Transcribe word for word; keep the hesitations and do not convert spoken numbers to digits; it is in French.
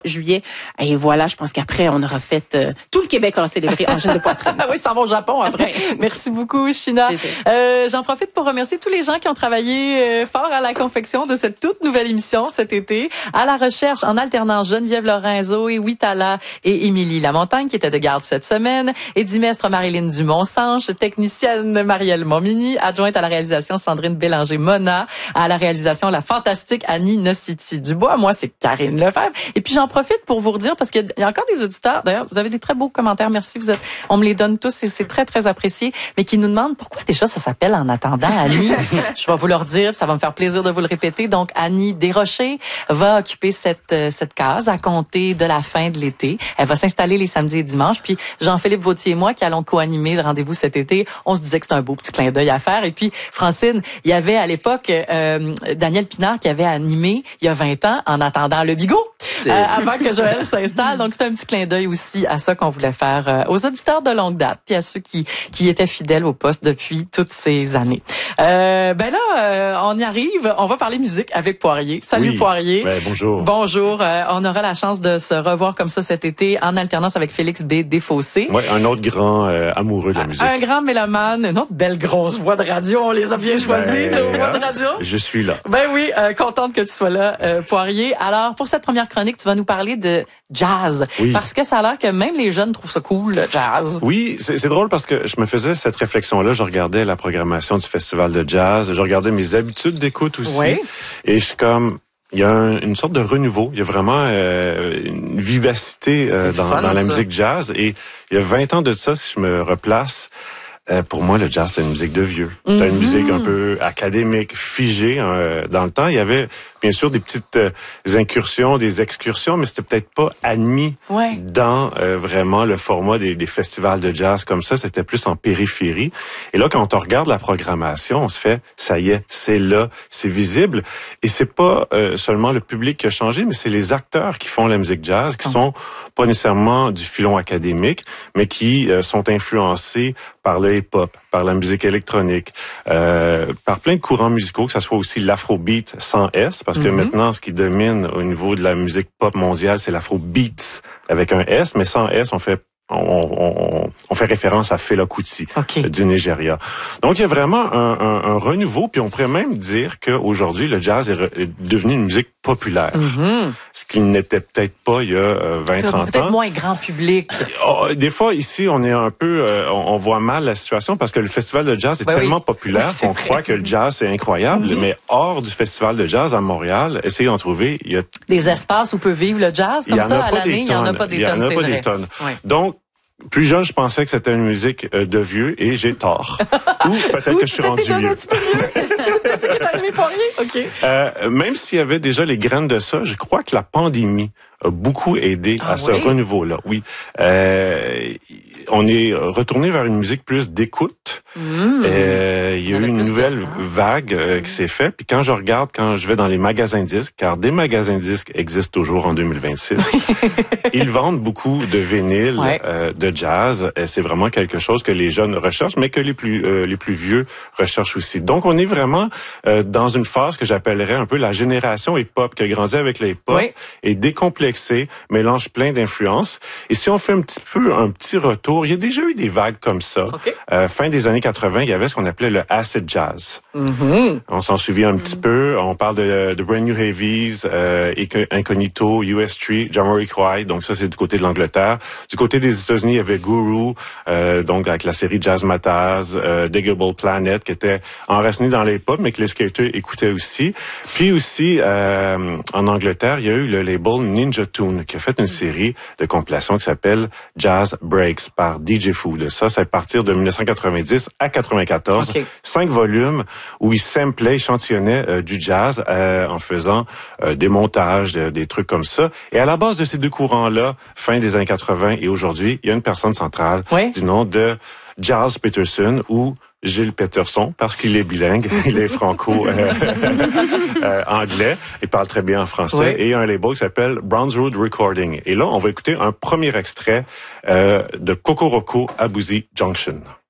juillet. Et voilà, je pense qu'après, on aura fait... Euh, tout le Québec aura célébré Angèle de Poitrine. Oui, ça va au Japon après. Merci beaucoup, Sheena. Euh, j'en profite pour remercier tous les gens qui ont travaillé euh, fort à la confection de cette toute nouvelle émission cet été. À la recherche, en alternance, Geneviève Lorenzo et Witala et Émilie Lamontagne, qui était de garde cette semaine. Édimestre Marilyn Dumont-Sanche, technicienne Marielle Momini, adjointe à la réalisation Sandrine Bélanger-Mona, à la réalisation la fantastique Annie Nocity-Dubois. Moi, c'est Karine Lefebvre. Et puis, j'en profite pour vous redire, parce qu'il y a encore des auditeurs, d'ailleurs, vous avez des très beaux commentaires, merci, vous êtes, on me les donne tous et c'est très, très apprécié, mais qui nous demandent pourquoi déjà ça s'appelle En attendant Annie. Je vais vous leur dire, ça va me faire plaisir de vous le répéter. Donc, Annie Desrochers va occuper cette, cette case à compter de la fin de l'été. Elle va s'installer les samedis et dimanches. Puis, Jean-Philippe Vautier et moi, qui allons co-animer le rendez-vous cet été, on se disait que c'était un beau petit clin d'œil à faire. Et puis, Francine, il y avait à l'époque euh, Daniel Pinard qui avait animé il y a vingt ans En attendant le bigot. Euh, avant que Joël s'installe. Donc, c'est un petit clin d'œil aussi à ça qu'on voulait faire euh, aux auditeurs de longue date puis à ceux qui qui étaient fidèles au poste depuis toutes ces années. Euh, ben là, euh, on y arrive. On va parler musique avec Poirier. Salut oui. Poirier. Ben, bonjour. Bonjour. Euh, on aura la chance de se revoir comme ça cet été en alternance avec Félix B. Desfossés. Oui, un autre grand euh, amoureux de la musique. Un grand mélomane, une autre belle grosse voix de radio. On les a bien choisis, ben, nos voix de radio. Je suis là. Ben oui, euh, contente que tu sois là, euh, Poirier. Alors, pour cette première chronique, tu vas nous parler de jazz. Oui. Parce que ça a l'air que même les jeunes trouvent ça cool, le jazz. Oui, c'est, c'est drôle parce que je me faisais cette réflexion-là. Je regardais la programmation du festival de jazz. Je regardais mes habitudes d'écoute aussi. Oui. Et je suis comme... Il y a un, une sorte de renouveau. Il y a vraiment euh, une vivacité euh, dans, fun, dans la ça. musique jazz. Et il y a vingt ans de ça, si je me replace... Euh, pour moi, le jazz, c'est une musique de vieux. C'est mm-hmm. une musique un peu académique, figée. Euh, dans le temps, il y avait bien sûr des petites euh, incursions, des excursions, mais c'était peut-être pas admis ouais. dans euh, vraiment le format des, des festivals de jazz comme ça. C'était plus en périphérie. Et là, quand on regarde la programmation, on se fait, ça y est, c'est là, c'est visible. Et c'est pas euh, seulement le public qui a changé, mais c'est les acteurs qui font la musique jazz, qui oh. sont pas nécessairement du filon académique, mais qui euh, sont influencés par le hip-hop, par la musique électronique, euh, par plein de courants musicaux, que ça soit aussi l'afrobeat sans S, parce que mm-hmm. maintenant, ce qui domine au niveau de la musique pop mondiale, c'est l'afrobeat avec un S, mais sans S, on fait On, on, on fait référence à Fela Kuti okay. du Nigeria. Donc, il y a vraiment un, un, un renouveau, puis on pourrait même dire qu'aujourd'hui, le jazz est, re, est devenu une musique populaire. Mm-hmm. Ce qu'il n'était peut-être pas il y a euh, vingt trente ans. Peut-être moins grand public. Oh, des fois, ici, on est un peu... Euh, on, on voit mal la situation parce que le festival de jazz est ben tellement oui. populaire oui, qu'on vrai. croit que le jazz, c'est incroyable. Mm-hmm. Mais hors du festival de jazz à Montréal, essayez d'en trouver. Il y a des espaces où peut vivre le jazz comme ça à l'année. Il n'y en a pas des tonnes, c'est vrai. Il n'y en a pas des tonnes. Ouais. Donc, plus jeune, je pensais que c'était une musique euh, de vieux et j'ai tort. Ou peut-être Ou que je suis rendu vieux. Un petit peu vieux. C'est peut-être que t'as aimé Poirier. OK. Euh, même s'il y avait déjà les graines de ça, je crois que la pandémie a beaucoup aidé ah, à ce oui? renouveau-là. Oui. Euh, on est retourné vers une musique plus d'écoute. Mmh. Euh, il y a eu une nouvelle de... vague euh, mmh. qui s'est faite. Puis quand je regarde, quand je vais dans les magasins disques, car des magasins disques existent toujours en deux mille vingt-six, ils vendent beaucoup de vinyles ouais. euh, de jazz. Et c'est vraiment quelque chose que les jeunes recherchent, mais que les plus euh, les plus vieux recherchent aussi. Donc on est vraiment euh, dans une phase que j'appellerais un peu la génération hip-hop qui a grandi avec les hip-hop oui. et décomplexé, mélange plein d'influences. Et si on fait un petit peu un petit retour, il y a déjà eu des vagues comme ça. Okay. Euh, fin des années quatre-vingts, il y avait ce qu'on appelait le acid jazz. Mm-hmm. On s'en souvient un mm-hmm. petit peu. On parle de, de Brand New Heavies, euh, Incognito, U S trois, Jamiroquai. Donc ça, c'est du côté de l'Angleterre. Du côté des États-Unis, il y avait Guru, euh, donc avec la série Jazz Mataz, euh, Diggable Planet, qui était enraciné dans les hip-hop, mais que les skaters écoutaient aussi. Puis aussi, euh, en Angleterre, il y a eu le label Ninja Tune, qui a fait une série de compilations qui s'appelle Jazz Breaks par D J Food. Ça, c'est à partir de dix-neuf quatre-vingt-dix à quatre-vingt-quatorze. Okay. Cinq volumes où il samplait, échantillonnait euh, du jazz euh, en faisant euh, des montages, de, des trucs comme ça. Et à la base de ces deux courants-là, fin des années quatre-vingts et aujourd'hui, il y a une personne centrale oui. du nom de Giles Peterson ou Gilles Peterson, parce qu'il est bilingue, il est franco euh, euh, anglais, il parle très bien en français, oui. et il y a un label qui s'appelle Browns Road Recording. Et là, on va écouter un premier extrait euh, de Kokoroko Abuzi Junction.